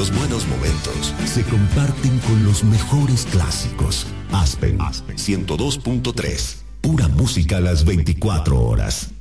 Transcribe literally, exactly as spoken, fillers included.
los buenos momentos se comparten con los mejores clásicos. Aspen, ciento dos punto tres. Pura música a las veinticuatro horas.